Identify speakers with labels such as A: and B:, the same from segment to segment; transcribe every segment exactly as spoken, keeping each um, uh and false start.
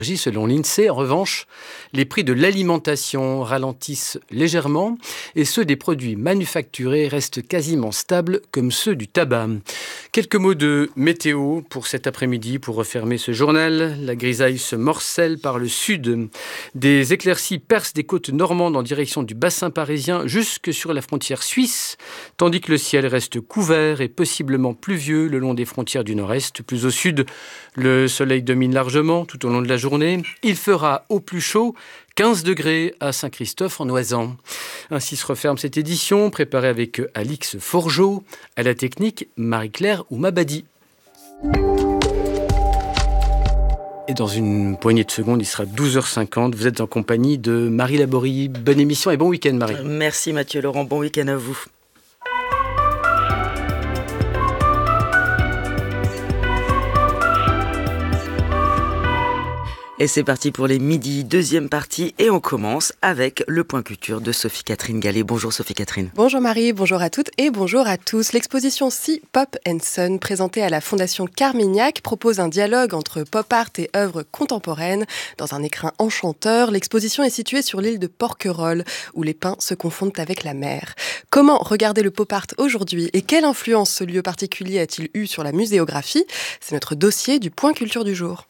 A: Selon l'INSEE, en revanche, les prix de l'alimentation ralentissent légèrement et ceux des produits manufacturés restent quasiment stables comme ceux du tabac. Quelques mots de météo pour cet après-midi pour refermer ce journal. La grisaille se morcelle par le sud. Des éclaircies percent des côtes normandes en direction du bassin parisien jusque sur la frontière suisse, tandis que le ciel reste couvert et possiblement pluvieux le long des frontières du nord-est. Plus au sud, le soleil domine largement tout au long de la journée. Il fera au plus chaud quinze degrés à Saint-Christophe-en-Oisans. Ainsi se referme cette édition, préparée avec Alix Forgeot, à la technique Marie-Claire Oumabadi. Et dans une poignée de secondes, il sera douze heures cinquante. Vous êtes en compagnie de Marie Laborie. Bonne émission et bon week-end, Marie.
B: Merci Mathieu Laurent, bon week-end à vous. Et c'est parti pour les midis, deuxième partie, et on commence avec le point culture de Sophie-Catherine Gallet. Bonjour Sophie-Catherine.
C: Bonjour Marie, bonjour à toutes et bonjour à tous. L'exposition Sea, Pop and Sun, présentée à la Fondation Carmignac, propose un dialogue entre pop art et œuvres contemporaines. Dans un écrin enchanteur, l'exposition est située sur l'île de Porquerolles, où les pins se confondent avec la mer. Comment regarder le pop art aujourd'hui et quelle influence ce lieu particulier a-t-il eu sur la muséographie ? C'est notre dossier du point culture du jour.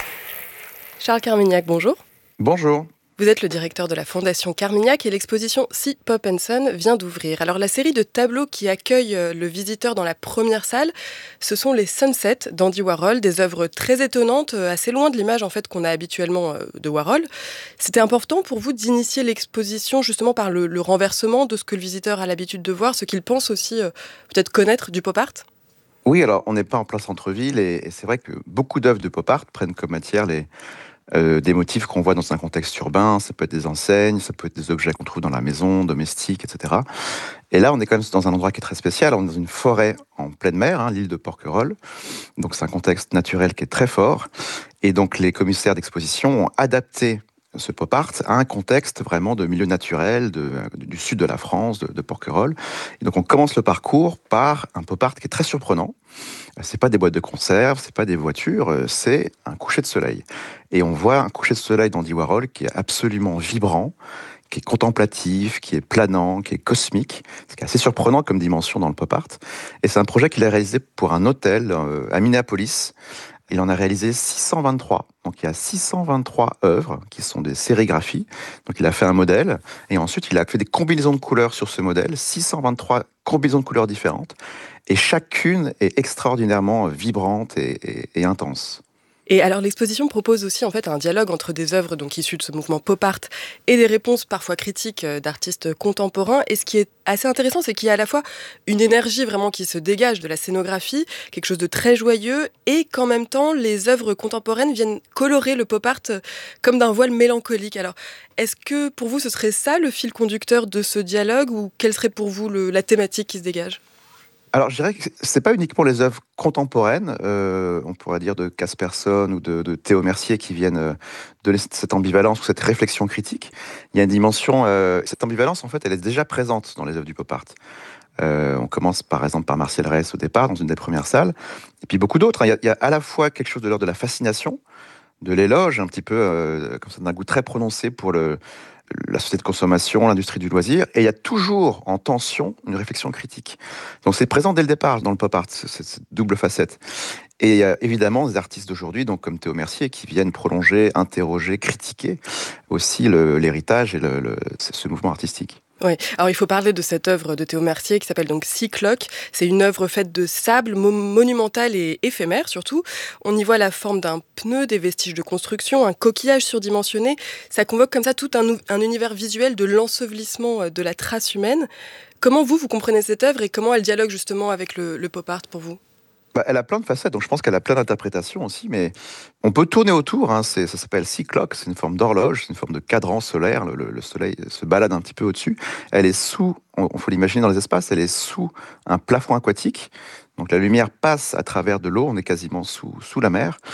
C: Charles Carmignac, bonjour.
D: Bonjour.
C: Vous êtes le directeur de la Fondation Carmignac et l'exposition Sea, Pop and Sun vient d'ouvrir. Alors la série de tableaux qui accueille le visiteur dans la première salle, ce sont les Sunsets d'Andy Warhol, des œuvres très étonnantes, assez loin de l'image en fait qu'on a habituellement de Warhol. C'était important pour vous d'initier l'exposition justement par le, le renversement de ce que le visiteur a l'habitude de voir, ce qu'il pense aussi euh, peut-être connaître du pop art ?
D: Oui, alors on n'est pas en plein centre-ville et, et c'est vrai que beaucoup d'œuvres de pop art prennent comme matière les Euh, des motifs qu'on voit dans un contexte urbain. Ça peut être des enseignes, ça peut être des objets qu'on trouve dans la maison, domestiques, et cetera. Et là, on est quand même dans un endroit qui est très spécial. On est dans une forêt en pleine mer, hein, l'île de Porquerolles. Donc c'est un contexte naturel qui est très fort. Et donc les commissaires d'exposition ont adapté ce pop art à un contexte vraiment de milieu naturel de, du sud de la France, de, de Porquerolles. Et donc on commence le parcours par un pop art qui est très surprenant. C'est pas des boîtes de conserve, c'est pas des voitures, c'est un coucher de soleil. Et on voit un coucher de soleil d'Andy Warhol qui est absolument vibrant, qui est contemplatif, qui est planant, qui est cosmique. C'est assez surprenant comme dimension dans le pop art. Et c'est un projet qu'il a réalisé pour un hôtel euh, à Minneapolis. Il en a réalisé six cent vingt-trois. Donc il y a six cent vingt-trois œuvres qui sont des sérigraphies. Donc il a fait un modèle et ensuite il a fait des combinaisons de couleurs sur ce modèle, six cent vingt-trois combinaisons de couleurs différentes. Et chacune est extraordinairement vibrante et, et, et intense.
C: Et alors l'exposition propose aussi en fait un dialogue entre des œuvres donc issues de ce mouvement pop art et des réponses parfois critiques d'artistes contemporains. Et ce qui est assez intéressant, c'est qu'il y a à la fois une énergie vraiment qui se dégage de la scénographie, quelque chose de très joyeux, et qu'en même temps les œuvres contemporaines viennent colorer le pop art comme d'un voile mélancolique. Alors est-ce que pour vous ce serait ça le fil conducteur de ce dialogue, ou quelle serait pour vous le, la thématique qui se dégage ?
D: Alors, je dirais que c'est pas uniquement les œuvres contemporaines, euh, on pourrait dire de Casperson ou de, de Théo Mercier qui viennent euh, de cette ambivalence ou cette réflexion critique. Il y a une dimension, euh, cette ambivalence en fait, elle est déjà présente dans les œuvres du pop art. Euh, on commence par exemple par Marcel Reyss au départ, dans une des premières salles, et puis beaucoup d'autres. Hein. Il y a, il y a à la fois quelque chose de l'ordre de la fascination, de l'éloge, un petit peu euh, comme ça, d'un goût très prononcé pour le la société de consommation, l'industrie du loisir, et il y a toujours en tension une réflexion critique. Donc c'est présent dès le départ dans le pop art, cette, cette double facette. Et il y a évidemment des artistes d'aujourd'hui, donc comme Théo Mercier, qui viennent prolonger, interroger, critiquer aussi le, l'héritage et le, le, ce mouvement artistique.
C: Oui, alors il faut parler de cette œuvre de Théo Mercier qui s'appelle donc Sea Clock. C'est une œuvre faite de sable, mo- monumentale et éphémère surtout. On y voit la forme d'un pneu, des vestiges de construction, un coquillage surdimensionné. Ça convoque comme ça tout un, un univers visuel de l'ensevelissement de la trace humaine. Comment vous, vous comprenez cette œuvre et comment elle dialogue justement avec le, le pop art pour vous ?
D: Bah, elle a plein de facettes, donc je pense qu'elle a plein d'interprétations aussi, mais on peut tourner autour, hein, c'est, ça s'appelle Sea Clock, c'est une forme d'horloge, c'est une forme de cadran solaire, le, le, le soleil se balade un petit peu au-dessus, elle est sous, on, on faut l'imaginer dans les espaces, elle est sous un plafond aquatique, donc la lumière passe à travers de l'eau, on est quasiment sous, sous la mer,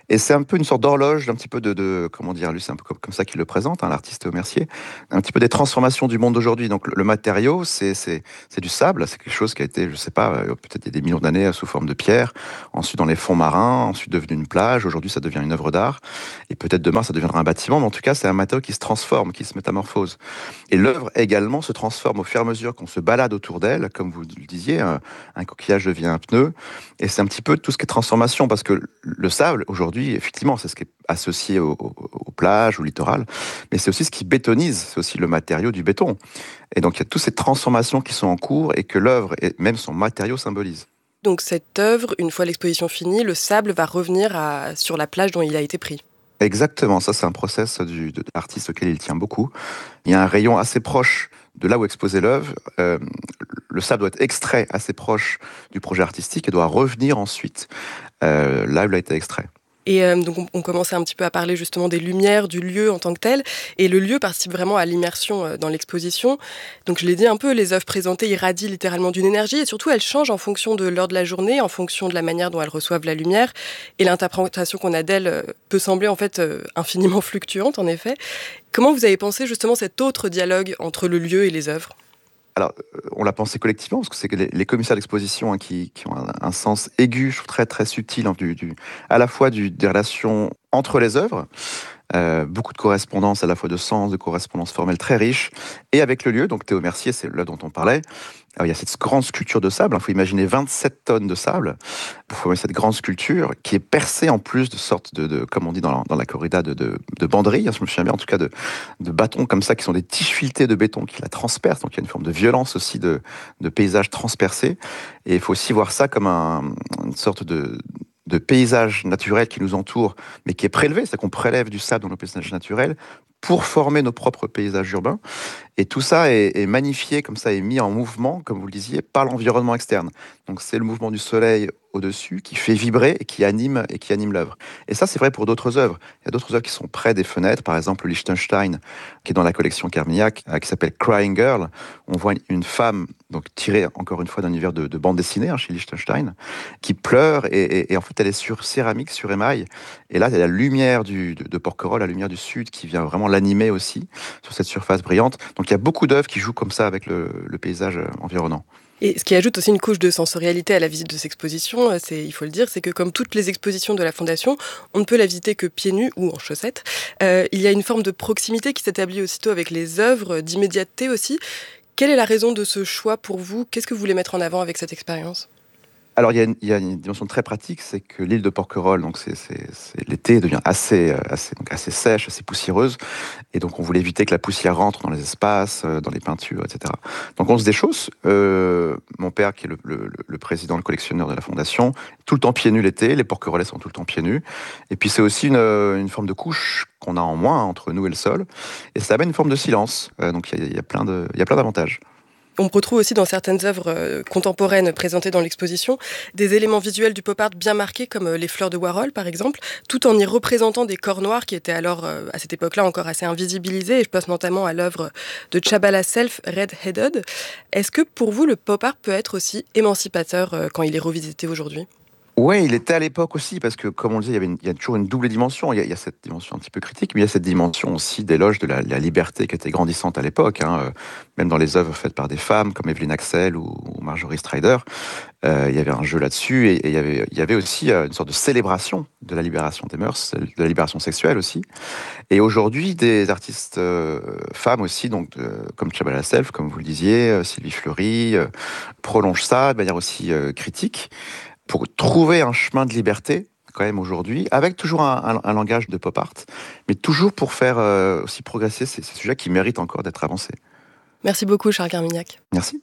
D: Et c'est un peu une sorte d'horloge, un petit peu de, de comment dire, lui c'est un peu comme, comme ça qu'il le présente, hein, l'artiste Théo Mercier, un petit peu des transformations du monde d'aujourd'hui. Donc le, le matériau, c'est, c'est, c'est du sable, c'est quelque chose qui a été, je sais pas, euh, peut-être il y a des millions d'années sous forme de pierre, ensuite dans les fonds marins, ensuite devenu une plage, aujourd'hui ça devient une œuvre d'art, et peut-être demain ça deviendra un bâtiment, mais en tout cas c'est un matériau qui se transforme, qui se métamorphose. Et l'œuvre également se transforme au fur et à mesure qu'on se balade autour d'elle, comme vous le disiez, un, un coquillage devient un pneu, et c'est un petit peu tout ce qui est transformation, parce que le sable, aujourd'hui, effectivement, c'est ce qui est associé aux, aux, aux plages, au littoral, mais c'est aussi ce qui bétonise, c'est aussi le matériau du béton. Et donc il y a toutes ces transformations qui sont en cours et que l'œuvre et même son matériau symbolise.
C: Donc cette œuvre, une fois l'exposition finie, le sable va revenir à, sur la plage dont il a été pris.
D: Exactement, ça c'est un process du, de l'artiste auquel il tient beaucoup. Il y a un rayon assez proche de là où exposait l'œuvre. Euh, le sable doit être extrait assez proche du projet artistique et doit revenir ensuite euh, là où il a été extrait.
C: Et euh, donc on, on commençait un petit peu à parler justement des lumières, du lieu en tant que tel. Et le lieu participe vraiment à l'immersion euh, dans l'exposition. Donc je l'ai dit un peu, les œuvres présentées irradient littéralement d'une énergie et surtout elles changent en fonction de l'heure de la journée, en fonction de la manière dont elles reçoivent la lumière. Et l'interprétation qu'on a d'elles euh, peut sembler en fait euh, infiniment fluctuante en effet. Comment vous avez pensé justement cet autre dialogue entre le lieu et les œuvres ?
D: Alors, on l'a pensé collectivement, parce que c'est que les, les commissaires d'exposition hein, qui, qui ont un, un sens aigu, je trouve très très subtil, hein, du, du, à la fois du, des relations entre les œuvres, euh, beaucoup de correspondances à la fois de sens, de correspondances formelles très riches, et avec le lieu, donc Théo Mercier, c'est l'œuvre dont on parlait. Alors, il y a cette grande sculpture de sable, il faut imaginer vingt-sept tonnes de sable pour former cette grande sculpture qui est percée en plus de sortes de, de comme on dit dans la, dans la corrida, de, de, de banderilles, hein, je me souviens bien en tout cas de, de bâtons comme ça qui sont des tiges filetées de béton qui la transpercent, donc il y a une forme de violence aussi de, de paysage transpercé. Et il faut aussi voir ça comme un, une sorte de de paysage naturel qui nous entoure, mais qui est prélevé, c'est-à-dire qu'on prélève du sable dans nos paysages naturels pour former nos propres paysages urbains. Et tout ça est, est magnifié, comme ça, est mis en mouvement, comme vous le disiez, par l'environnement externe. Donc c'est le mouvement du soleil au-dessus qui fait vibrer et qui anime, et qui anime l'œuvre. Et ça, c'est vrai pour d'autres œuvres. Il y a d'autres œuvres qui sont près des fenêtres, par exemple Liechtenstein, qui est dans la collection Carmignac, qui s'appelle Crying Girl. On voit une femme, donc tirée encore une fois d'un univers de, de bande dessinée hein, chez Liechtenstein, qui pleure et, et, et en fait elle est sur céramique, sur émail. Et là, il y a la lumière du, de, de Porquerolles, la lumière du sud, qui vient vraiment l'animer aussi sur cette surface brillante. Donc il y a beaucoup d'œuvres qui jouent comme ça avec le, le paysage environnant.
C: Et ce qui ajoute aussi une couche de sensorialité à la visite de cette exposition, c'est, il faut le dire, c'est que comme toutes les expositions de la Fondation, on ne peut la visiter que pieds nus ou en chaussettes. Euh, il y a une forme de proximité qui s'établit aussitôt avec les œuvres, d'immédiateté aussi. Quelle est la raison de ce choix pour vous ? Qu'est-ce que vous voulez mettre en avant avec cette expérience ?
D: Alors, il y, a une, il y a une dimension très pratique, c'est que l'île de Porquerolles, donc c'est, c'est, c'est, l'été devient assez, assez, donc assez sèche, assez poussiéreuse, et donc on voulait éviter que la poussière rentre dans les espaces, dans les peintures, et cetera. Donc on se déchausse. Euh, mon père, qui est le, le, le président, le collectionneur de la Fondation, tout le temps pieds nus l'été, les Porquerolles sont tout le temps pieds nus, et puis c'est aussi une, une forme de couche qu'on a en moins entre nous et le sol, et ça amène une forme de silence, euh, donc il y a, il y a plein de, il y a plein d'avantages.
C: On retrouve aussi dans certaines œuvres euh, contemporaines présentées dans l'exposition des éléments visuels du pop art bien marqués comme euh, les fleurs de Warhol par exemple, tout en y représentant des corps noirs qui étaient alors euh, à cette époque-là encore assez invisibilisés, et je pense notamment à l'œuvre de Chabala Self, Red-Headed. Est-ce que pour vous le pop art peut être aussi émancipateur euh, quand il est revisité aujourd'hui ?
D: Oui, il était à l'époque aussi, parce que, comme on le disait, il y, avait une, il y a toujours une double dimension. Il y, a, il y a cette dimension un petit peu critique, mais il y a cette dimension aussi d'éloge de la, la liberté qui était grandissante à l'époque, hein, euh, même dans les œuvres faites par des femmes comme Evelyn Axel ou, ou Marjorie Strider. Euh, il y avait un jeu là-dessus, et, et il, y avait, il y avait aussi euh, une sorte de célébration de la libération des mœurs, de la libération sexuelle aussi. Et aujourd'hui, des artistes euh, femmes aussi, donc euh, comme Chabala Self, comme vous le disiez, euh, Sylvie Fleury, euh, prolongent ça de manière aussi euh, critique, pour trouver un chemin de liberté, quand même aujourd'hui, avec toujours un, un, un langage de pop art, mais toujours pour faire euh, aussi progresser ces, ces sujets qui méritent encore d'être avancés.
C: Merci beaucoup, Charles Carmignac.
D: Merci.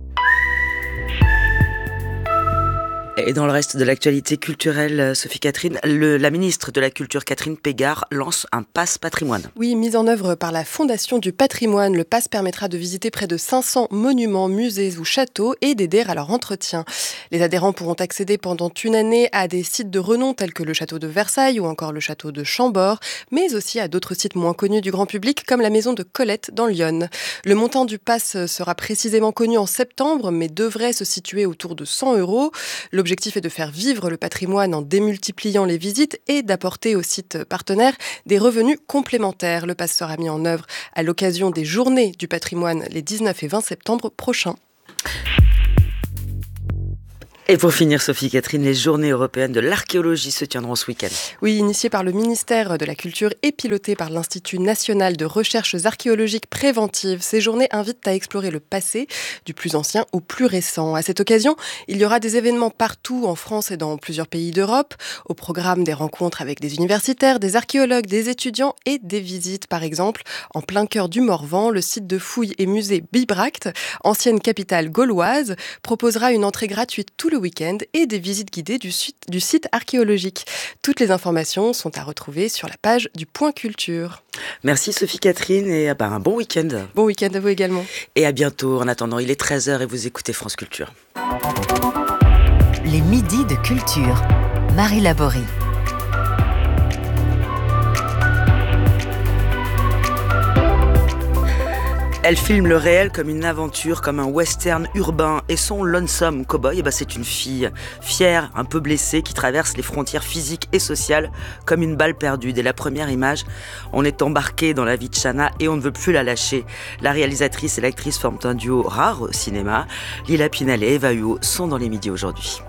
B: Et dans le reste de l'actualité culturelle, Sophie Catherine, le, la ministre de la Culture, Catherine Pégard, lance un pass patrimoine.
C: Oui, mise en œuvre par la Fondation du patrimoine, le pass permettra de visiter près de cinq cents monuments, musées ou châteaux et d'aider à leur entretien. Les adhérents pourront accéder pendant une année à des sites de renom tels que le château de Versailles ou encore le château de Chambord, mais aussi à d'autres sites moins connus du grand public comme la maison de Colette dans l'Yonne. Le montant du pass sera précisément connu en septembre, mais devrait se situer autour de cent euros. Le L'objectif est de faire vivre le patrimoine en démultipliant les visites et d'apporter aux sites partenaires des revenus complémentaires. Le pass sera mis en œuvre à l'occasion des Journées du patrimoine les dix-neuf et vingt septembre prochains.
B: Et pour finir, Sophie Catherine, les Journées européennes de l'archéologie se tiendront ce week-end.
C: Oui, initiées par le ministère de la Culture et pilotées par l'Institut national de recherches archéologiques préventives, ces journées invitent à explorer le passé, du plus ancien au plus récent. À cette occasion, il y aura des événements partout en France et dans plusieurs pays d'Europe. Au programme, des rencontres avec des universitaires, des archéologues, des étudiants et des visites. Par exemple, en plein cœur du Morvan, le site de fouilles et musée Bibracte, ancienne capitale gauloise, proposera une entrée gratuite tout le week-end et des visites guidées du site, du site archéologique. Toutes les informations sont à retrouver sur la page du Point Culture.
B: Merci Sophie Catherine et bah, un bon week-end.
C: Bon week-end à vous également.
B: Et à bientôt. En attendant, il est treize heures et vous écoutez France Culture.
E: Les midis de culture. Marie Laborie.
B: Elle filme le réel comme une aventure, comme un western urbain, et son lonesome cowboy, eh ben c'est une fille fière, un peu blessée, qui traverse les frontières physiques et sociales comme une balle perdue. Dès la première image, on est embarqué dans la vie de Shanna et on ne veut plus la lâcher. La réalisatrice et l'actrice forment un duo rare au cinéma. Lila Pinel et Eva Huot sont dans les midis aujourd'hui.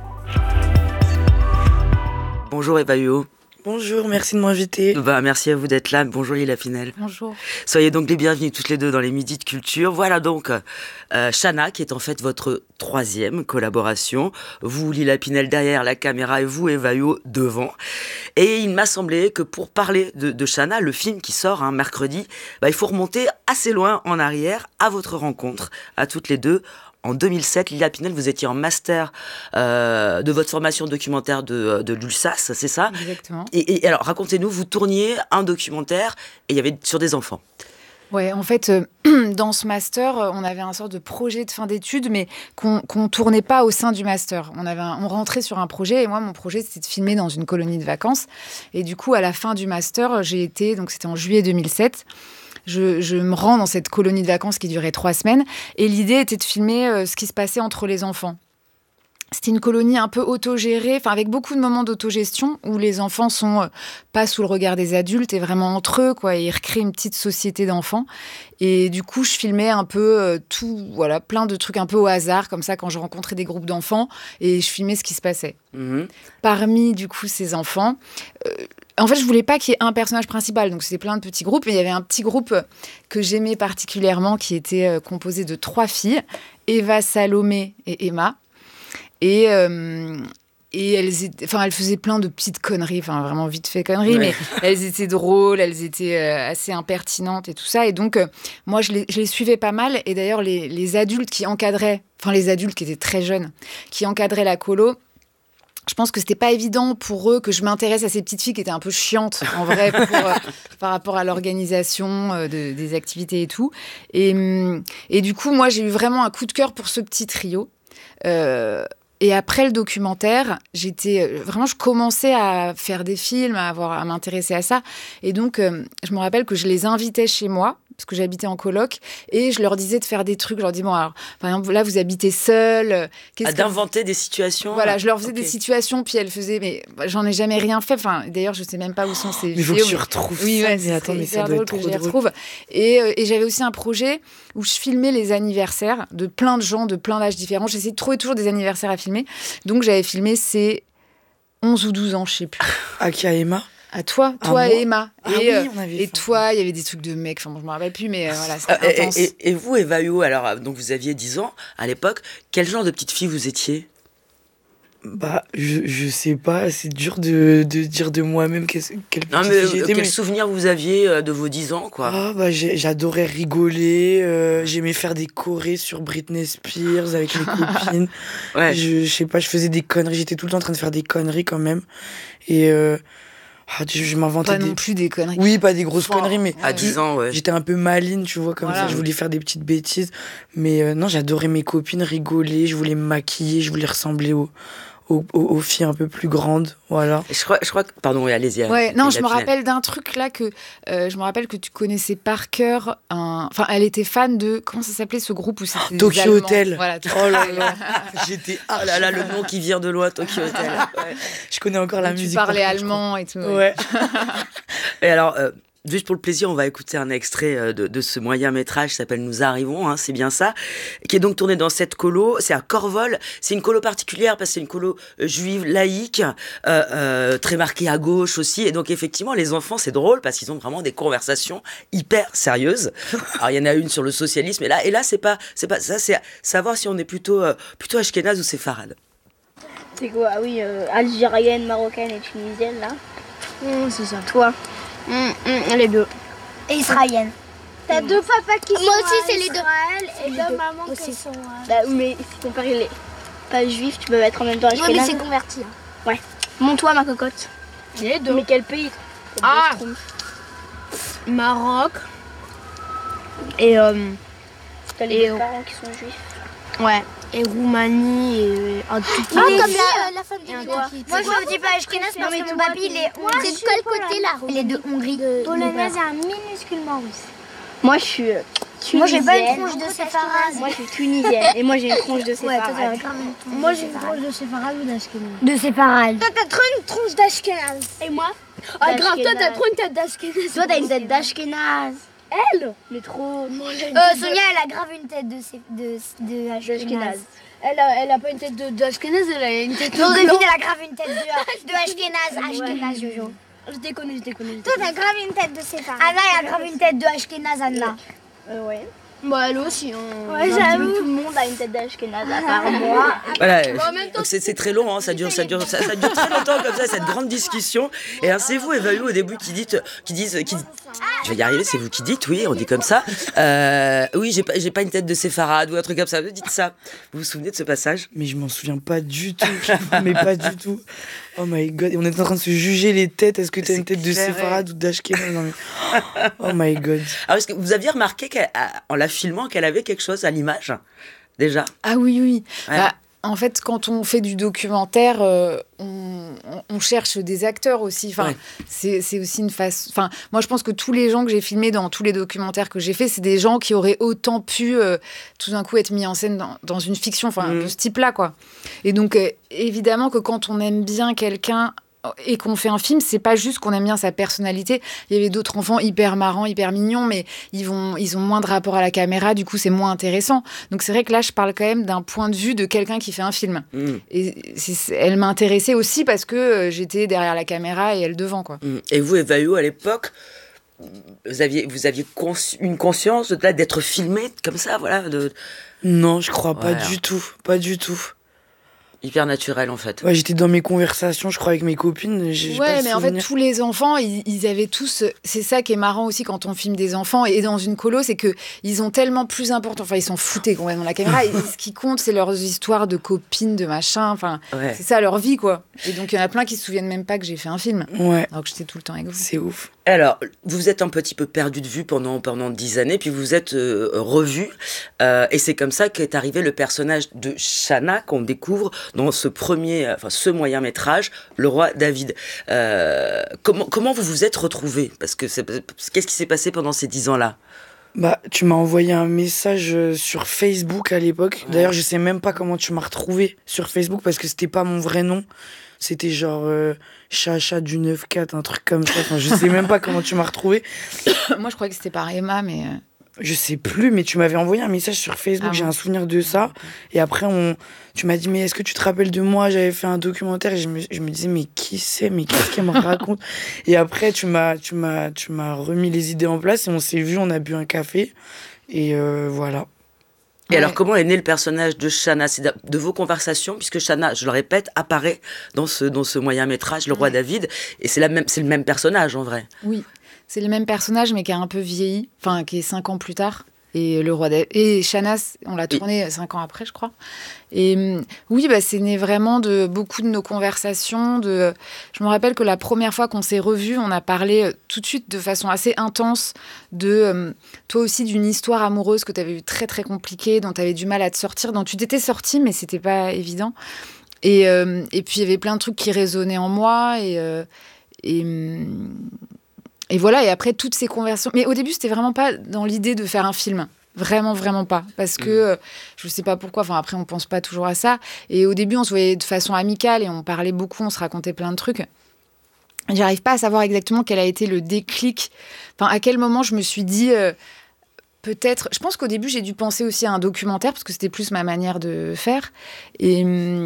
B: Bonjour Eva Huot.
F: Bonjour, merci de m'inviter.
B: Bah, merci à vous d'être là. Bonjour Lila Pinel.
G: Bonjour.
B: Soyez donc les bienvenus toutes les deux dans les midis de culture. Voilà donc euh, Shanna qui est en fait votre troisième collaboration. Vous, Lila Pinel, derrière la caméra et vous, Eva Huot, devant. Et il m'a semblé que pour parler de, de Shanna, le film qui sort hein, mercredi, bah, il faut remonter assez loin en arrière à votre rencontre, à toutes les deux. En deux mille sept, Lila Pinel, vous étiez en master euh, de votre formation documentaire de, de l'U L S A S, c'est ça ?
G: Exactement.
B: Et, et alors, racontez-nous, vous tourniez un documentaire et il y avait sur des enfants.
G: Ouais, en fait, euh, dans ce master, on avait un sorte de projet de fin d'études, mais qu'on qu'on tournait pas au sein du master. On avait, un, on rentrait sur un projet et moi, mon projet, c'était de filmer dans une colonie de vacances. Et du coup, à la fin du master, j'ai été, donc c'était en juillet deux mille sept. Je, je me rends dans cette colonie de vacances qui durait trois semaines et l'idée était de filmer euh, ce qui se passait entre les enfants. C'était une colonie un peu autogérée, enfin avec beaucoup de moments d'autogestion où les enfants sont euh, pas sous le regard des adultes et vraiment entre eux, quoi. Et ils recréent une petite société d'enfants. Et du coup, je filmais un peu euh, tout, voilà, plein de trucs un peu au hasard, comme ça, quand je rencontrais des groupes d'enfants et je filmais ce qui se passait. Mmh. Parmi, du coup, ces enfants, euh, en fait, je voulais pas qu'il y ait un personnage principal, donc c'était plein de petits groupes. Mais il y avait un petit groupe que j'aimais particulièrement qui était euh, composé de trois filles, Eva, Salomé et Emma. Et, euh, et elles, étaient, enfin, elles faisaient plein de petites conneries, enfin vraiment vite fait conneries, ouais. Mais elles étaient drôles, elles étaient euh, assez impertinentes et tout ça. Et donc, euh, moi, je les, je les suivais pas mal. Et d'ailleurs, les, les adultes qui encadraient, enfin les adultes qui étaient très jeunes, qui encadraient la colo, je pense que c'était pas évident pour eux que je m'intéresse à ces petites filles qui étaient un peu chiantes, en vrai, pour, euh, par rapport à l'organisation euh, de, des activités et tout. Et, et du coup, moi, j'ai eu vraiment un coup de cœur pour ce petit trio. Euh, Et après le documentaire, j'étais vraiment, je commençais à faire des films, à avoir, à m'intéresser à ça. Et donc, euh, je me rappelle que je les invitais chez moi, parce que j'habitais en coloc, et je leur disais de faire des trucs. Je leur dis bon, alors, par exemple, là, vous habitez seul. Qu'est-ce
B: à d'inventer vous... des situations.
G: Voilà, je leur faisais
B: okay.
G: des situations, puis elles faisaient, mais j'en ai jamais rien fait. Enfin, d'ailleurs, je sais même pas où sont ces
F: mais
G: vidéos.
F: Il faut que tu retrouves
G: oui,
F: ça.
G: Ouais,
F: mais attends, mais ça doit être trop
G: que je les
F: drôle.
G: retrouve. Et, euh, et j'avais aussi un projet où je filmais les anniversaires de plein de gens, de plein d'âges différents. J'essayais de trouver toujours des anniversaires à filmer. Donc, j'avais filmé ces onze ou douze ans, je sais plus.
F: À qui, à Emma ?
G: À toi, toi
F: ah,
G: et Emma.
F: Ah
G: et
F: oui,
G: euh,
F: on avait
G: et
F: fait.
G: toi, il y avait des trucs de mecs, enfin, bon, je me rappelle plus, mais euh, voilà, c'était
B: euh,
G: intense.
B: Et, et, et vous, Eva Huot, alors, donc vous aviez dix ans à l'époque, quel genre de petite fille vous étiez ?
F: Bah, je, je sais pas, c'est dur de, de dire de moi-même quelle petite
B: non, mais,
F: fille j'étais.
B: Quel
F: mais...
B: souvenir vous aviez de vos dix ans, quoi ?
F: Ah, bah, j'ai, j'adorais rigoler, euh, j'aimais faire des chorés sur Britney Spears avec mes copines.
B: Ouais.
F: Je, je sais pas, je faisais des conneries, j'étais tout le temps en train de faire des conneries quand même. Et euh, ah, je, je m'inventais
G: pas
F: des...
G: non plus des conneries.
F: Oui, pas des grosses
G: enfin,
F: conneries, mais
B: à dix ans, ouais.
F: J'étais un peu maligne, tu vois, comme
G: voilà.
F: ça, je voulais faire des petites bêtises. Mais euh, non, j'adorais mes copines, rigoler, je voulais me maquiller, je voulais ressembler aux, aux, aux, aux filles un peu plus grandes, voilà.
B: Je crois, je crois que... Pardon, oui, allez-y.
G: Ouais, non, je me
B: Lapinel.
G: rappelle d'un truc là que euh, je me rappelle que tu connaissais par cœur. Un... Enfin, elle était fan de comment ça s'appelait ce groupe où c'était des
F: Tokyo
G: Allemands.
F: Hotel.
G: Voilà.
F: Oh là là, j'étais
B: Oh là là, le nom qui vient de loin, Tokyo Hotel. Ouais.
F: Je connais encore la
G: Tu
F: musique.
G: parlais
F: par contre, je
G: allemand et tout.
F: crois. Ouais.
B: Et alors, euh, juste pour le plaisir, on va écouter un extrait euh, de, de ce moyen métrage qui s'appelle Nous arrivons, hein, c'est bien ça, qui est donc tourné dans cette colo. C'est à Corvol. C'est une colo particulière parce que c'est une colo euh, juive laïque, euh, euh, très marquée à gauche aussi. Et donc effectivement, les enfants, c'est drôle parce qu'ils ont vraiment des conversations hyper sérieuses. Alors il y en a une sur le socialisme, et là, et là, c'est pas, c'est pas ça, c'est savoir si on est plutôt, euh, plutôt ashkénaze ou séfarade.
H: C'est quoi? Ah oui, euh, algérienne, marocaine et tunisienne, là. Mmh, c'est ça. Toi? Mmh, mmh, les deux.
I: Et israélienne.
H: T'as mmh. deux papas qui
I: Moi
H: sont
I: aussi,
H: à
I: c'est les deux.
H: Israël et
I: les
H: deux
I: deux
H: mamans
I: aussi.
H: qui sont à... Bah, mais si ton père, il est pas juif, tu peux mettre en même temps
I: Oui, mais
H: ashkénaze.
I: c'est converti. Hein.
H: Ouais. Montre-toi, ma cocotte.
I: Les deux.
H: Mais quel pays?
I: Ah.
H: Maroc. Et... Euh, T'as les
I: et
H: deux
I: euh,
H: parents qui sont juifs.
I: Ouais. Et Roumanie et un tout petit
H: Ah,
I: pays.
H: comme
I: la,
H: la-
I: la femme
H: et un
I: de
H: doigt.
I: Moi,
H: Moi,
I: je ne dis pas Ashkenaz
H: non,
I: parce
H: mais
I: que mon
H: toi,
I: papy, il est...
H: moi,
I: C'est
H: je
I: de
H: suis
I: quel
H: polonaise.
I: côté, là? Les deux Hongrie.
H: Polonaise et un minusculement russe. Moi, je suis euh, tunisienne.
I: Moi, j'ai pas une tronche de séfarade.
H: Moi, je suis tunisienne. Et moi, j'ai une tronche de
I: Ouais, toi,
H: séfarade.
I: t'as grave une tronche.
H: Moi, j'ai une tronche de séfarade ou d'ashkénaze.
I: De séfarade.
H: Toi, t'as trop une tronche d'ashkénaze. Et moi? Ah, grave, toi, t'as trop une tête d'ashkénaze.
I: Toi, t'as une tête d'Ashkenaz.
H: Elle? Mais trop. Moi, j'ai une
I: Euh,
H: tête de-
I: Sonia, elle a grave une tête de, sé- de, de Ashkenaz.
H: d'ashkénaze. Elle a, elle a pas une tête de- d'ashkénaze, elle a une tête de.
I: Joséphine, elle a grave une tête de, de Ashkenaz. Ashkenaz, Jojo.
H: Je déconne, je déconne. je
I: Toi,
H: déconne.
I: t'as grave une tête de séfarade. Anna, elle a grave une tête de Ashkenaz, Anna.
H: Euh, ouais. Bah, elle aussi. Hein.
I: Ouais,
H: Un petit peu
I: j'avoue.
H: tout le monde a une tête d'ashkénaze à part moi.
B: Voilà,
H: Bon, en même temps,
B: c'est c'est très long, hein, ça, dure, ça, dure, ça, ça dure très longtemps comme ça, cette grande discussion. Et alors, c'est vous, Eva Yu, au début, qui dites, qui disent, qui, je vais y arriver, c'est vous qui dites, oui, on dit comme ça. Euh, oui, j'ai pas, j'ai pas une tête de séfarade ou un truc comme ça. Vous dites ça. Vous vous souvenez de ce passage?
F: Mais je m'en souviens pas du tout. Mais pas du tout. Oh my god. Et on est en train de se juger les têtes. Est-ce que t'as
B: C'est
F: une tête de
B: clair,
F: séfarade ou d'ashkénaze? Non, mais... Oh my god.
B: Alors, est-ce que vous aviez remarqué qu'en la filmant qu'elle avait quelque chose à l'image déjà?
G: Ah oui, oui.
B: Ouais.
G: Bah, en fait, quand on fait du documentaire, euh, on, on- on cherche des acteurs aussi. Enfin,
B: Ouais.
G: c'est, c'est aussi une face. Enfin, moi, je pense que tous les gens que j'ai filmés dans tous les documentaires que j'ai faits, c'est des gens qui auraient autant pu euh, tout d'un coup être mis en scène dans, dans une fiction, enfin,
B: Mhm.
G: de ce type-là, quoi. Et donc, euh, évidemment que quand on aime bien quelqu'un et qu'on fait un film, c'est pas juste qu'on aime bien sa personnalité. Il y avait d'autres enfants hyper marrants, hyper mignons, mais ils, vont, ils ont moins de rapport à la caméra, du coup c'est moins intéressant. Donc c'est vrai que là, je parle quand même d'un point de vue de quelqu'un qui fait un film.
B: Mmh.
G: Et c'est- elle m'intéressait aussi parce que euh, j'étais derrière la caméra et elle devant, quoi.
B: Mmh. Et vous, Eva Yu, à l'époque, vous aviez, vous aviez consci- une conscience de- là, d'être filmé comme ça, voilà, de...
F: Non, je crois pas
B: Ouais.
F: du tout. Pas du tout.
B: hyper naturel en fait.
F: Ouais, j'étais dans mes conversations, je crois, avec mes copines. J'ai, j'ai pas
G: Ouais,
F: le
G: mais en fait,
F: souvenir.
G: tous les enfants, ils, ils avaient tous. C'est ça qui est marrant aussi quand on filme des enfants et dans une colo, c'est que ils ont tellement plus important. Enfin, ils s'en foutaient complètement de la caméra. Et ce qui compte, c'est leurs histoires de copines, de machin. Enfin,
B: Ouais.
G: c'est ça leur vie, quoi. Et donc, il y en a plein qui se souviennent même pas que j'ai fait un film.
F: Ouais,
G: Alors que j'étais tout le temps avec vous.
F: c'est ouf.
B: Alors, vous êtes un petit peu perdu de vue pendant pendant dix années, puis vous êtes euh, revu, euh, et c'est comme ça qu'est arrivé le personnage de Shana qu'on découvre dans ce premier, enfin ce moyen métrage, Le Roi David. Euh, comment comment vous vous êtes retrouvés? Parce que c'est, qu'est-ce qui s'est passé pendant ces dix ans-là?
F: Bah, tu m'as envoyé un message euh, sur Facebook à l'époque.
B: Ouais.
F: D'ailleurs, je sais même pas comment tu m'as retrouvé sur Facebook parce que c'était pas mon vrai nom. C'était genre euh, Chacha du neuf quatre, un truc comme ça. Enfin, je sais même pas comment tu m'as retrouvé.
G: Moi, je croyais que c'était par Emma, mais. euh,
F: Je sais plus, mais tu m'avais envoyé un message sur Facebook.
G: Ah
F: J'ai
G: bon.
F: un souvenir de ça. Et après, on, tu m'as dit, mais est-ce que tu te rappelles de moi? J'avais fait un documentaire et je me, je me disais, mais qui c'est? Mais qu'est-ce qu'elle me raconte? Et après, tu m'as, tu m'as, tu m'as remis les idées en place et on s'est vu, on a bu un café. Et euh, voilà.
B: Et
G: Ouais.
B: alors, comment est né le personnage de Shana? C'est de, de vos conversations, puisque Shana, je le répète, apparaît dans ce, dans ce moyen métrage, Le Roi
G: Ouais.
B: David, et c'est, la même, c'est le même personnage en vrai.
G: Oui, c'est le même personnage, mais qui a un peu vieilli, enfin, qui est cinq ans plus tard. Et le roi David. Et Shana, on l'a tourné cinq ans après, je crois. Et hum, oui, bah, c'est né vraiment de beaucoup de nos conversations. De... Je me rappelle que la première fois qu'on s'est revus, on a parlé euh, tout de suite de façon assez intense de hum, toi aussi d'une histoire amoureuse que tu avais eu très très compliquée, dont tu avais du mal à te sortir, dont tu t'étais sortie, mais c'était pas évident. Et, euh, et puis, il y avait plein de trucs qui résonnaient en moi. Et, euh, et, et voilà, et après, toutes ces conversions... Mais au début, c'était vraiment pas dans l'idée de faire un film. Vraiment, vraiment pas. Parce que, euh, je sais pas pourquoi, enfin, après, on pense pas toujours à ça. Et au début, on se voyait de façon amicale et on parlait beaucoup, on se racontait plein de trucs. J'arrive pas à savoir exactement quel a été le déclic. Enfin, à quel moment je me suis dit... Euh, peut-être... Je pense qu'au début, j'ai dû penser aussi à un documentaire, parce que c'était plus ma manière de faire. Et,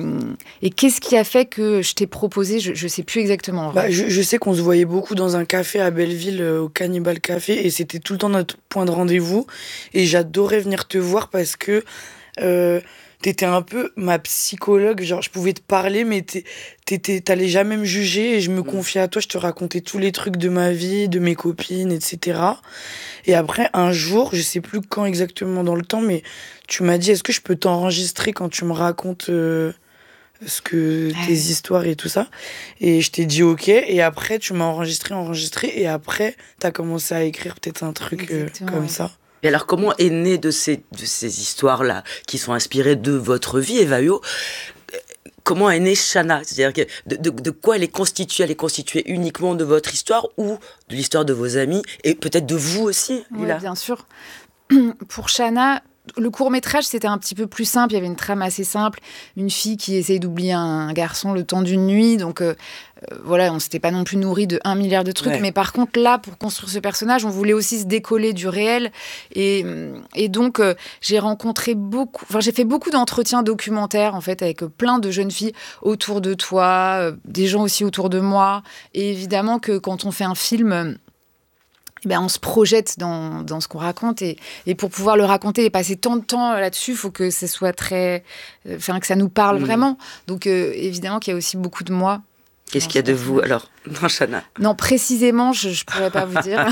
G: et qu'est-ce qui a fait que je t'ai proposé? Je ne sais plus exactement.
F: Bah, je, je sais qu'on se voyait beaucoup dans un café à Belleville, euh, au Cannibal Café, et c'était tout le temps notre point de rendez-vous. Et j'adorais venir te voir parce que... Euh, t'étais un peu ma psychologue, genre je pouvais te parler, mais t'étais, t'allais jamais me juger et je me confiais à toi, je te racontais tous les trucs de ma vie, de mes copines, et cetera. Et après, un jour, je sais plus quand exactement dans le temps, mais tu m'as dit, est-ce que je peux t'enregistrer quand tu me racontes euh, ce que, tes histoires et tout ça? Et je t'ai dit ok, et après tu m'as enregistré, enregistré, et après t'as commencé à écrire peut-être un truc euh, comme ouais. ça.
B: Et alors, comment est née de ces, de ces histoires-là, qui sont inspirées de votre vie, Eva Huot, comment est née Shana? C'est-à-dire que de, de, de quoi elle est constituée? Elle est constituée uniquement de votre histoire ou de l'histoire de vos amis et peut-être de vous aussi,
G: Oui, bien sûr. Pour Shana, le court-métrage, c'était un petit peu plus simple. Il y avait une trame assez simple. Une fille qui essaye d'oublier un garçon le temps d'une nuit. Donc, euh, euh, voilà, on ne s'était pas non plus nourri de un milliard de trucs. Ouais. Mais par contre, là, pour construire ce personnage, on voulait aussi se décoller du réel. Et, et donc, euh, j'ai rencontré beaucoup... Enfin, j'ai fait beaucoup d'entretiens documentaires, en fait, avec plein de jeunes filles autour de toi, euh, des gens aussi autour de moi. Et évidemment que quand on fait un film... Euh, Ben, on se projette dans, dans ce qu'on raconte et, et pour pouvoir le raconter et passer tant de temps là-dessus, il faut que ce soit très... Enfin, que ça nous parle mmh. vraiment. Donc, euh, évidemment qu'il y a aussi beaucoup de moi.
B: Qu'est-ce qu'il y a de vous, alors, dans Shana?
G: Non, précisément, je ne pourrais pas vous dire.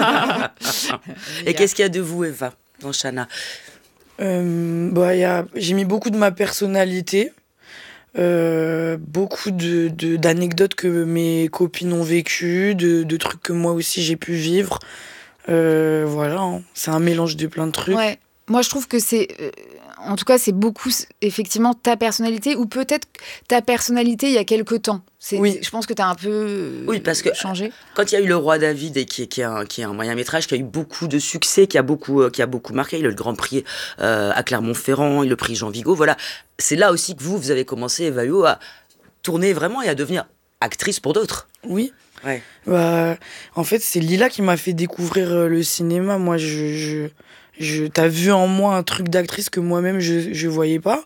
B: Et qu'est-ce qu'il y a de vous, Eva, dans Shana?
F: euh, bah, y a... J'ai mis beaucoup de ma personnalité. Euh, beaucoup de, de, d'anecdotes que mes copines ont vécues, de, de trucs que moi aussi j'ai pu vivre. Euh, voilà, hein. C'est un mélange de plein de trucs.
G: Ouais. Moi, je trouve que c'est... Euh, en tout cas, c'est beaucoup, effectivement, ta personnalité, ou peut-être ta personnalité il y a quelque temps. C'est, oui. Je pense que tu as un peu
B: oui, parce que
G: changé.
B: Quand il y a eu Le Roi David, et qui, est, qui, est un, qui est un moyen-métrage qui a eu beaucoup de succès, qui a beaucoup, euh, qui a beaucoup marqué, il a eu le Grand Prix euh, à Clermont-Ferrand, il a eu le prix Jean Vigo, voilà. C'est là aussi que vous, vous avez commencé, Eva Huot, à tourner vraiment et à devenir actrice pour d'autres.
F: Oui.
B: Ouais.
F: Bah, en fait, c'est Lila qui m'a fait découvrir euh, le cinéma. Moi, je... je... Je, t'as vu en moi un truc d'actrice que moi-même je je voyais pas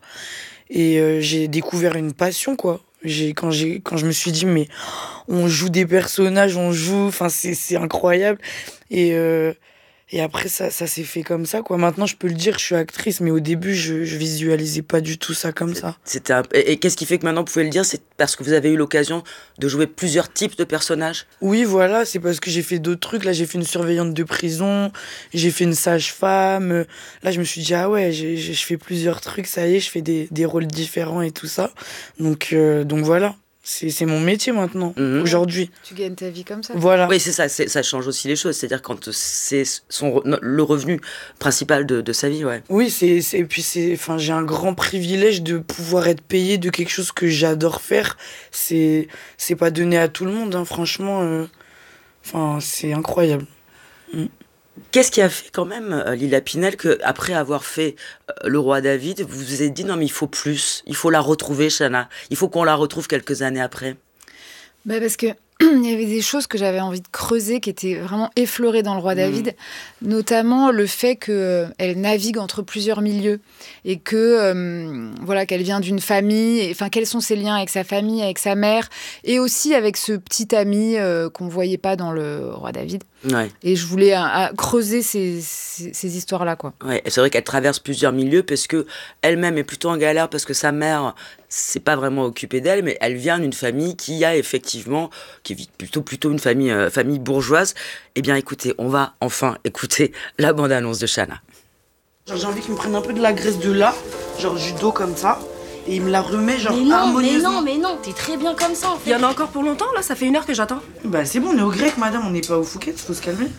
F: et euh, j'ai découvert une passion quoi. J'ai quand j'ai quand je me suis dit mais on joue des personnages, on joue, enfin c'est c'est incroyable et euh, et après ça ça s'est fait comme ça quoi. Maintenant je peux le dire, je suis actrice, mais au début je je visualisais pas du tout ça comme ça.
B: C'était un... et, et qu'est-ce qui fait que maintenant vous pouvez le dire, c'est parce que vous avez eu l'occasion de jouer plusieurs types de personnages?
F: Oui, voilà, c'est parce que j'ai fait d'autres trucs. Là, j'ai fait une surveillante de prison, j'ai fait une sage-femme. Là, je me suis dit, ah ouais, j'ai, j'ai, je fais plusieurs trucs, ça y est, je fais des, des rôles différents et tout ça. Donc, euh, donc voilà, c'est, c'est mon métier maintenant, mmh. aujourd'hui.
G: Tu gagnes ta vie comme ça.
F: Voilà.
B: Oui, c'est ça, c'est, ça change aussi les choses. C'est-à-dire quand c'est son, le revenu principal de, de sa vie, ouais.
F: Oui, c'est, c'est, et puis c'est, enfin, j'ai un grand privilège de pouvoir être payée de quelque chose que j'adore faire. C'est, c'est pas donné à tout le monde, hein, franchement. Euh, enfin, c'est incroyable. Mm.
B: Qu'est-ce qui a fait quand même, Lila Pinel, qu'après avoir fait euh, Le Roi David, vous vous êtes dit non mais il faut plus, il faut la retrouver, Shana, il faut qu'on la retrouve quelques années après?
G: Bah parce que il y avait des choses que j'avais envie de creuser qui étaient vraiment effleurées dans Le Roi David, mmh. notamment le fait qu'elle euh, navigue entre plusieurs milieux et que euh, voilà, qu'elle vient d'une famille, et, enfin quels sont ses liens avec sa famille, avec sa mère et aussi avec ce petit ami euh, qu'on ne voyait pas dans Le Roi David.
B: Ouais.
G: Et je voulais euh, creuser ces, ces, ces histoires-là, quoi.
B: Ouais, c'est vrai qu'elle traverse plusieurs milieux parce que elle-même est plutôt en galère parce que sa mère c'est pas vraiment occupée d'elle, mais elle vient d'une famille qui a effectivement, qui vit plutôt plutôt une famille euh, famille bourgeoise. Eh bien, écoutez, on va enfin écouter la bande-annonce de Shana.
F: Genre, j'ai envie qu'il me prenne un peu de la graisse de là, genre du dos comme ça. Et il me la remet genre
J: mais non,
F: harmonieusement.
J: Mais non, mais non, t'es très bien comme ça en fait.
K: Il y en a encore pour longtemps là, ça fait une heure que j'attends.
F: Bah c'est bon, on est au grec madame, on n'est pas au Fouquet, faut se calmer.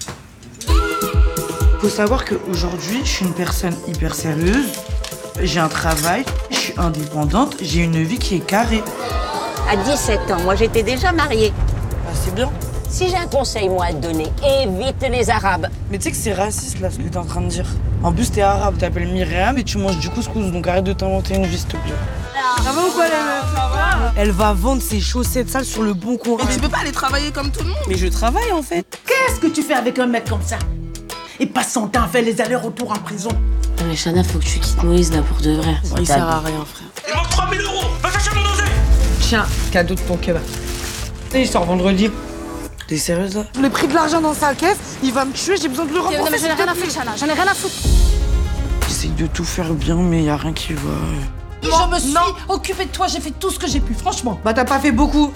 F: Faut savoir qu'aujourd'hui, je suis une personne hyper sérieuse, j'ai un travail, je suis indépendante, j'ai une vie qui est carrée.
J: À dix-sept ans, moi j'étais déjà mariée.
F: Bah, c'est bien.
J: Si j'ai un conseil, moi, à te donner, évite les Arabes.
F: Mais tu sais que c'est raciste, là, ce que t'es en train de dire. En plus, t'es arabe, t'appelles Myriam et tu manges du couscous, donc arrête de t'inventer une vie, s'il te plaît.
K: Ça va ou quoi, les meufs? Ça va?
F: Elle va vendre ses chaussettes sales sur le bon coin.
K: Mais tu peux pas aller travailler comme tout le monde.
F: Mais je travaille, en fait.
L: Qu'est-ce que tu fais avec un mec comme ça? Il passe son temps à faire les allers-retours en prison.
M: Non mais Chana, faut que tu quittes Moïse, là, pour de vrai.
F: Il sert à rien, frère.
N: Il manque trois mille euros. Va chercher mon dosé.
F: Tiens, cadeau de ton kebab. Il sort vendredi. T'es sérieuse là?
K: Je l'ai pris de l'argent dans sa caisse, il va me tuer, j'ai besoin de le rembourser.
H: Non mais j'en ai rien à foutre, Chana, j'en ai rien à foutre.
F: J'essaye de tout faire bien, mais y a rien qui va.
L: Je me suis occupée de toi, j'ai fait tout ce que j'ai pu, franchement.
K: Bah t'as pas fait beaucoup.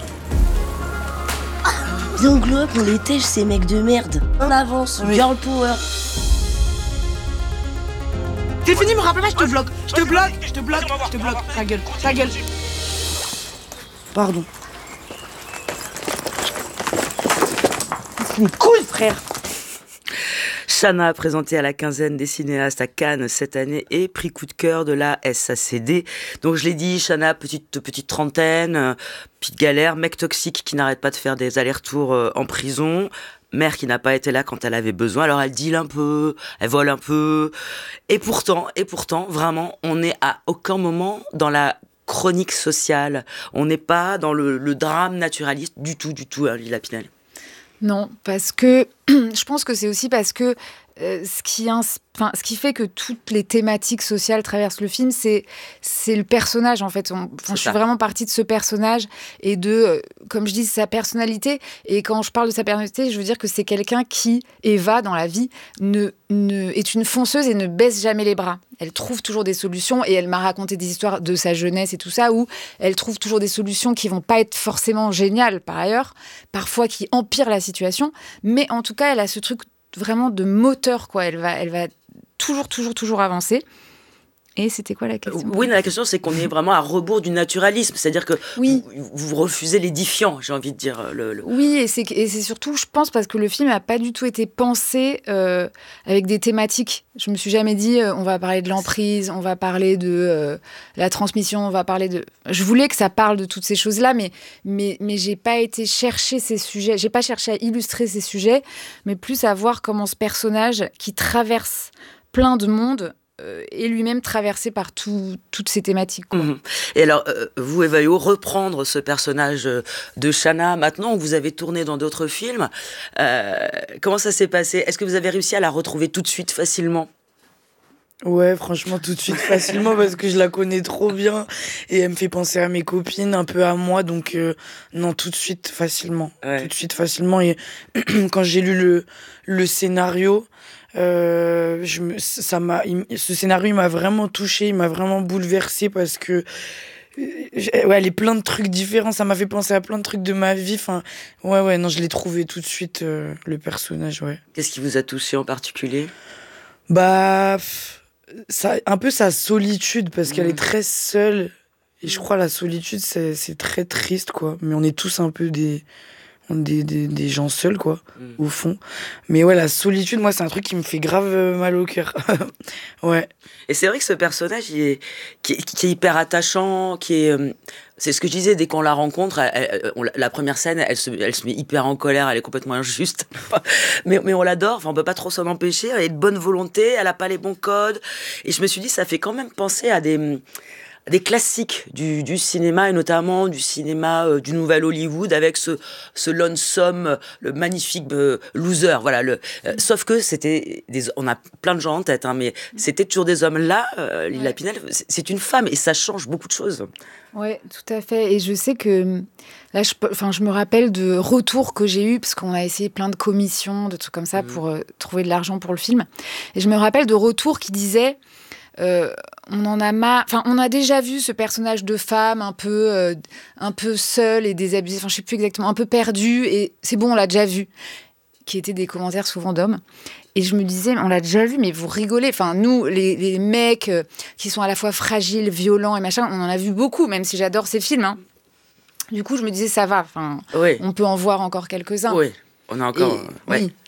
M: Viens on glow up, on les tèche ces mecs de merde. On avance,
F: oui.
M: Girl power.
K: C'est fini, me rappelle pas, je te bloque. Je te bloque, je te bloque, je te bloque. Ta gueule, ta gueule.
F: Pardon. C'est cool, frère.
B: Chana, présentée à la quinzaine des cinéastes à Cannes cette année et prix coup de cœur de la S A C D. Donc je l'ai dit, Chana, petite, petite trentaine, euh, petite galère, mec toxique qui n'arrête pas de faire des allers-retours euh, en prison, mère qui n'a pas été là quand elle avait besoin, alors elle deal un peu, elle vole un peu. Et pourtant, et pourtant, vraiment, on n'est à aucun moment dans la chronique sociale. On n'est pas dans le, le drame naturaliste du tout, du tout, hein, Lila Pinel.
G: Non, parce que je pense que c'est aussi parce que euh, ce, qui ins... enfin, ce qui fait que toutes les thématiques sociales traversent le film, c'est, c'est le personnage en fait. On... Enfin, je suis vraiment partie de ce personnage et de, euh, comme je dis, sa personnalité. Et quand je parle de sa personnalité, je veux dire que c'est quelqu'un qui, Eva, dans la vie, ne, ne... est une fonceuse et ne baisse jamais les bras. Elle trouve toujours des solutions et elle m'a raconté des histoires de sa jeunesse et tout ça où elle trouve toujours des solutions qui vont pas être forcément géniales par ailleurs, parfois qui empirent la situation, mais en tout cas elle a ce truc vraiment de moteur quoi. Elle va, elle va toujours, toujours, toujours avancer. Et c'était quoi la question?
B: Oui, la question, c'est qu'on est vraiment à rebours du naturalisme. C'est-à-dire que
G: oui.
B: vous, vous refusez l'édifiant, j'ai envie de dire. Le, le...
G: Oui, et c'est, et c'est surtout, je pense, parce que le film n'a pas du tout été pensé euh, avec des thématiques. Je me suis jamais dit, euh, on va parler de l'emprise, on va parler de euh, la transmission, on va parler de... Je voulais que ça parle de toutes ces choses-là, mais, mais, mais j'ai pas été chercher ces sujets, j'ai pas cherché à illustrer ces sujets, mais plus à voir comment ce personnage qui traverse plein de mondes Euh, et lui-même traversé par tout, toutes ces thématiques. Quoi.
B: Mmh. Et alors, euh, vous, Eva Yo, reprendre ce personnage de Chana, maintenant que vous avez tourné dans d'autres films, euh, comment ça s'est passé? Est-ce que vous avez réussi à la retrouver tout de suite facilement?
F: Ouais, franchement, tout de suite facilement parce que je la connais trop bien et elle me fait penser à mes copines, un peu à moi, donc euh, non, tout de suite facilement. Ouais. Tout de suite facilement. Et quand j'ai lu le, le scénario, Euh, je me, ça m'a, il, ce scénario il m'a vraiment touchée, il m'a vraiment bouleversée parce que ouais, elle est plein de trucs différents, ça m'a fait penser à plein de trucs de ma vie. Enfin, ouais, ouais, non, je l'ai trouvé tout de suite euh, le personnage, ouais.
B: Qu'est-ce qui vous a touché en particulier?
F: Bah, ça, un peu sa solitude parce mmh. qu'elle est très seule et je crois la solitude c'est, c'est très triste quoi. Mais on est tous un peu des Des, des, des gens seuls, quoi, mmh. au fond. Mais ouais, la solitude, moi, c'est un truc qui me fait grave mal au cœur. Ouais.
B: Et c'est vrai que ce personnage, il est, qui, est, qui est hyper attachant, qui est... Euh, c'est ce que je disais, dès qu'on la rencontre, elle, elle, on, la première scène, elle se, elle se met hyper en colère, elle est complètement injuste. mais, mais on l'adore, enfin, on peut pas trop s'en empêcher, elle est de bonne volonté, elle a pas les bons codes. Et je me suis dit, ça fait quand même penser à des... des classiques du, du cinéma, et notamment du cinéma euh, du nouvel Hollywood, avec ce, ce lonesome, euh, le magnifique euh, loser. Voilà, le, euh, sauf que c'était des, on a plein de gens en tête, hein, mais c'était toujours des hommes. Là, euh, Lila ouais. Pinel, c'est, c'est une femme, et ça change beaucoup de choses.
G: Oui, tout à fait. Et je sais que, là, je, enfin, je me rappelle de retours que j'ai eus, parce qu'on a essayé plein de commissions, de trucs comme ça, mmh. pour euh, trouver de l'argent pour le film. Et je me rappelle de retours qui disaient... Euh, on en a marre. Enfin, on a déjà vu ce personnage de femme un peu, euh, un peu seul et désabusé. Enfin, je sais plus exactement, un peu perdu. Et c'est bon, on l'a déjà vu. Qui étaient des commentaires souvent d'hommes. Et je me disais, on l'a déjà vu, mais vous rigolez. Enfin, nous, les, les mecs euh, qui sont à la fois fragiles, violents et machin, on en a vu beaucoup, même si j'adore ces films. Hein. Du coup, je me disais, ça va. Enfin, oui. On peut en voir encore quelques-uns.
B: Oui, on a encore.
G: Et,
B: ouais.
G: Oui.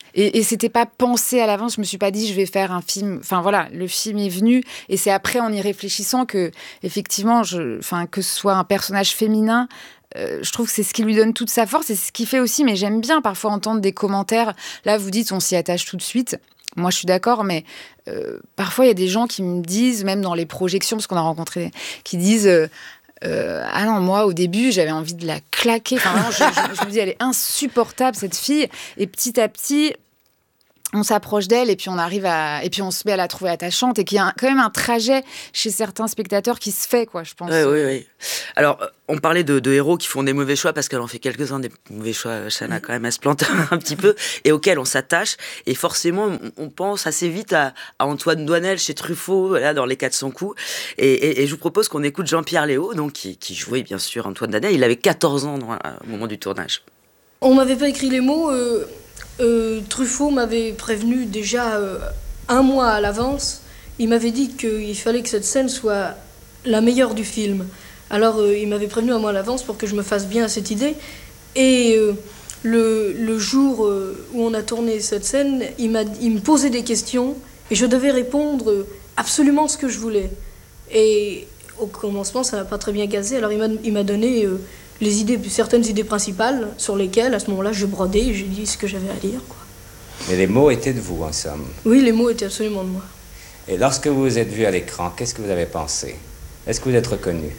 G: Et, et c'était pas pensé à l'avance. Je me suis pas dit je vais faire un film. Enfin voilà, le film est venu et c'est après en y réfléchissant que effectivement, je, enfin que ce soit un personnage féminin. Euh, je trouve que c'est ce qui lui donne toute sa force et c'est ce qui fait aussi. Mais j'aime bien parfois entendre des commentaires. Là, vous dites on s'y attache tout de suite. Moi, je suis d'accord, mais euh, parfois il y a des gens qui me disent, même dans les projections, parce qu'on a rencontré, qui disent. Euh, Euh, ah non, moi au début j'avais envie de la claquer. Enfin, vraiment, je, je, je me dis elle est insupportable cette fille. Et petit à petit, on s'approche d'elle et puis on arrive à et puis on se met à la trouver attachante et qu'il y a un, quand même un trajet chez certains spectateurs qui se fait quoi, je pense.
B: Ouais, oui, oui. Alors on parlait de, de héros qui font des mauvais choix parce qu'elle en fait quelques-uns des mauvais choix. Chana quand même elle se plante un petit peu et auxquels on s'attache et forcément on pense assez vite à, à Antoine Doinel chez Truffaut là dans Les quatre cents coups et, et, et je vous propose qu'on écoute Jean-Pierre Léaud donc qui, qui jouait bien sûr Antoine Doinel. Il avait quatorze ans dans, au moment du tournage.
O: On m'avait pas écrit les mots. Euh... Euh, Truffaut m'avait prévenu déjà euh, un mois à l'avance. Il m'avait dit qu'il fallait que cette scène soit la meilleure du film. Alors euh, il m'avait prévenu un mois à l'avance pour que je me fasse bien à cette idée. Et euh, le, le jour euh, où on a tourné cette scène, il, m'a, il me posait des questions et je devais répondre absolument ce que je voulais. Et au commencement, ça n'a pas très bien gazé. Alors il m'a, il m'a donné... Euh, les idées, certaines idées principales sur lesquelles, à ce moment-là, je brodais et j'ai dit ce que j'avais à dire, quoi.
P: Mais les mots étaient de vous, en somme.
O: Oui, les mots étaient absolument de moi.
P: Et lorsque vous vous êtes vu à l'écran, qu'est-ce que vous avez pensé? Est-ce que vous êtes reconnu?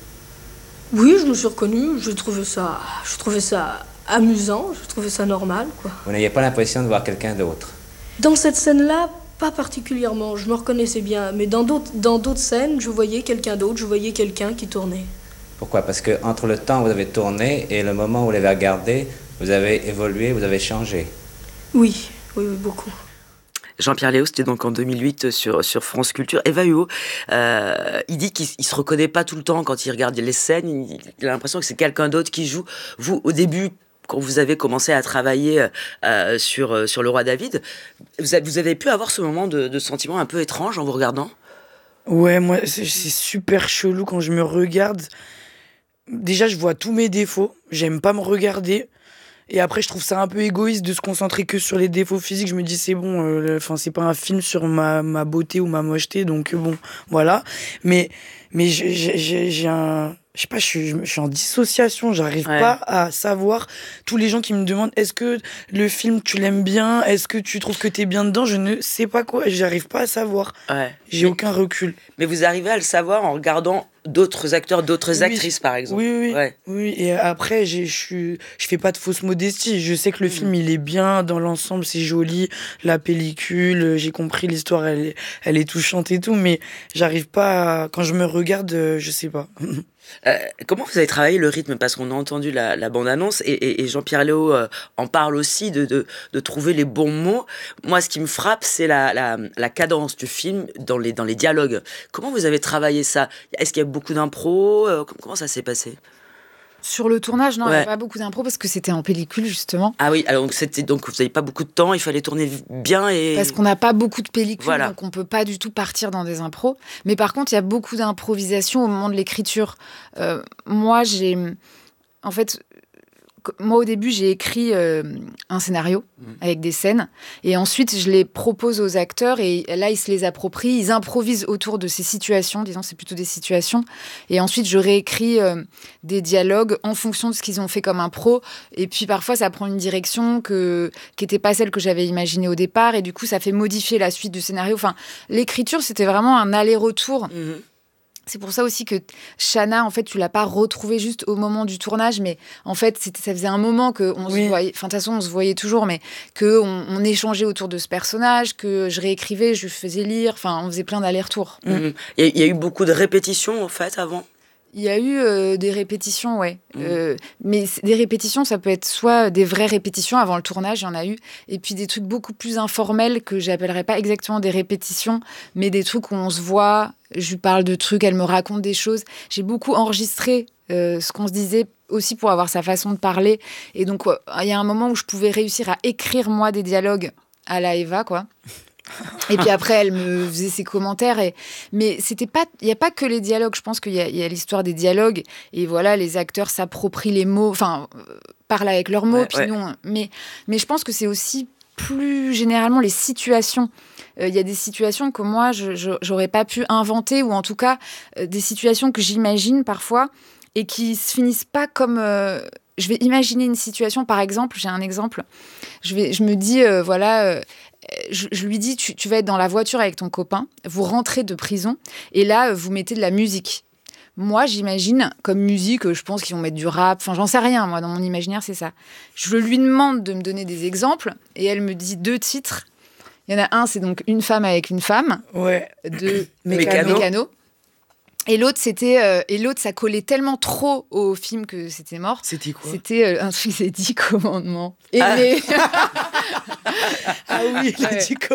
O: Oui, je me suis reconnue. Je trouvais ça, je trouvais ça amusant, je trouvais ça normal, quoi.
P: Vous n'aviez pas l'impression de voir quelqu'un d'autre?
O: Dans cette scène-là, pas particulièrement. Je me reconnaissais bien. Mais dans d'autres, dans d'autres scènes, je voyais quelqu'un d'autre, je voyais quelqu'un qui tournait.
P: Pourquoi? Parce que entre le temps où vous avez tourné et le moment où vous l'avez regardé, vous avez évolué, vous avez changé.
O: Oui, oui, oui, beaucoup.
B: Jean-Pierre Léaud, c'était donc en deux mille huit sur, sur France Culture. Eva Huot, euh, il dit qu'il ne se reconnaît pas tout le temps quand il regarde les scènes. Il, il a l'impression que c'est quelqu'un d'autre qui joue. Vous, au début, quand vous avez commencé à travailler euh, sur, sur Le Roi David, vous avez, vous avez pu avoir ce moment de, de sentiment un peu étrange en vous regardant?
F: Ouais, moi, c'est, c'est super chelou quand je me regarde. Déjà, je vois tous mes défauts. J'aime pas me regarder. Et après, je trouve ça un peu égoïste de se concentrer que sur les défauts physiques. Je me dis, c'est bon, euh, enfin, c'est pas un film sur ma, ma beauté ou ma mocheté. Donc, bon, voilà. Mais, mais j'ai, j'ai, j'ai un... Je sais pas, je suis, je suis en dissociation. J'arrive ouais. pas à savoir. Tous les gens qui me demandent, est-ce que le film, tu l'aimes bien? Est-ce que tu trouves que t'es bien dedans? Je ne sais pas quoi. J'arrive pas à savoir. Ouais. J'ai mais, aucun recul.
B: Mais vous arrivez à le savoir en regardant d'autres acteurs, d'autres
F: oui,
B: actrices, par exemple.
F: Oui, oui,
B: ouais.
F: oui. Et après, j'ai, je suis, je fais pas de fausse modestie. Je sais que le mmh. film, il est bien dans l'ensemble, c'est joli, la pellicule, j'ai compris l'histoire, elle est, elle est touchante et tout, mais j'arrive pas. À... Quand je me regarde, je sais pas.
B: Euh, comment vous avez travaillé le rythme? Parce qu'on a entendu la, la bande-annonce et, et, et Jean-Pierre Léaud euh, en parle aussi de, de, de trouver les bons mots. Moi, ce qui me frappe, c'est la, la, la cadence du film dans les, dans les dialogues. Comment vous avez travaillé ça? Est-ce qu'il y a beaucoup d'impro? euh, Comment ça s'est passé?
G: Sur le tournage, non, ouais. il n'y avait pas beaucoup d'impro parce que c'était en pellicule, justement.
B: Ah oui, alors donc, c'était, donc vous n'avez pas beaucoup de temps, il fallait tourner bien et...
G: Parce qu'on n'a pas beaucoup de pellicule,
B: voilà.
G: donc on ne peut pas du tout partir dans des impros. Mais par contre, il y a beaucoup d'improvisation au moment de l'écriture. Euh, moi, j'ai... En fait... Moi, au début, j'ai écrit euh, un scénario mmh. avec des scènes. Et ensuite, je les propose aux acteurs. Et là, ils se les approprient. Ils improvisent autour de ces situations. Disons, c'est plutôt des situations. Et ensuite, je réécris euh, des dialogues en fonction de ce qu'ils ont fait comme impro. Et puis, parfois, ça prend une direction que, qui n'était pas celle que j'avais imaginée au départ. Et du coup, ça fait modifier la suite du scénario. Enfin, l'écriture, c'était vraiment un aller-retour. Mmh. C'est pour ça aussi que Chana, en fait, tu l'as pas retrouvée juste au moment du tournage, mais en fait, c'était, ça faisait un moment qu'on oui. se voyait, enfin, de toute façon, on se voyait toujours, mais qu'on on échangeait autour de ce personnage, que je réécrivais, je lui faisais lire, enfin, on faisait plein d'allers-retours.
B: Mmh. Mmh. Il y, y a eu beaucoup de répétitions, en fait, avant?
G: Il y a eu euh, des répétitions, ouais. Mmh. Euh, mais des répétitions, ça peut être soit des vraies répétitions avant le tournage, il y en a eu, et puis des trucs beaucoup plus informels que j'appellerais pas exactement des répétitions, mais des trucs où on se voit, je lui parle de trucs, elle me raconte des choses. J'ai beaucoup enregistré euh, ce qu'on se disait aussi pour avoir sa façon de parler. Et donc, il euh, y a un moment où je pouvais réussir à écrire, moi, des dialogues à la Eva, quoi. Et puis après, elle me faisait ses commentaires. Et... Mais c'était pas, il n'y a pas que les dialogues. Je pense qu'il y a, il y a l'histoire des dialogues. Et voilà, les acteurs s'approprient les mots, enfin, euh, parlent avec leurs mots.
B: Ouais,
G: puis
B: ouais.
G: nous, on... mais, mais je pense que c'est aussi plus généralement les situations. Il euh, y a des situations que moi, je, je, j'aurais pas pu inventer, ou en tout cas, euh, des situations que j'imagine parfois et qui se finissent pas comme... Euh, je vais imaginer une situation, par exemple, j'ai un exemple, je, vais, je me dis, euh, voilà... Euh, Je, je lui dis, tu, tu vas être dans la voiture avec ton copain, vous rentrez de prison, et là, vous mettez de la musique. Moi, j'imagine, comme musique, je pense qu'ils vont mettre du rap, enfin, j'en sais rien, moi, dans mon imaginaire, c'est ça. Je lui demande de me donner des exemples, et elle me dit deux titres. Il y en a un, c'est donc Une femme avec une femme,
F: ouais.
G: de
F: Mécano.
G: Mécano. Et l'autre, c'était, euh, et l'autre, ça collait tellement trop au film que c'était mort.
F: C'était quoi ?
G: C'était euh, un truc, c'est Dix commandements. Et
F: ah.
G: les...
F: ah oui, les Dix commandements.